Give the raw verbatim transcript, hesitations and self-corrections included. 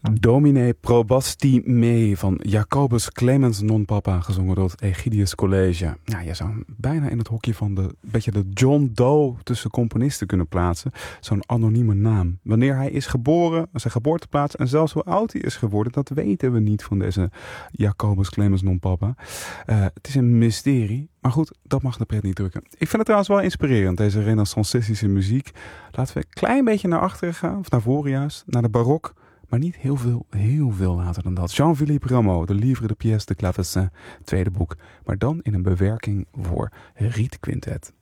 Domine probasti me van Jacobus Clemens non papa, gezongen door het Egidius College. Ja, je zou hem bijna in het hokje van de beetje de John Doe tussen componisten kunnen plaatsen. Zo'n anonieme naam. Wanneer hij is geboren, zijn geboorteplaats en zelfs hoe oud hij is geworden, dat weten we niet van deze Jacobus Clemens non papa. Uh, het is een mysterie. Maar goed, dat mag de pret niet drukken. Ik vind het trouwens wel inspirerend, deze renaissancistische muziek. Laten we een klein beetje naar achteren gaan, of naar voren juist, naar de barok. Maar niet heel veel, heel veel later dan dat. Jean-Philippe Rameau, de Livre de Pièce de Clavecin, tweede boek. Maar dan in een bewerking voor Rietquintet.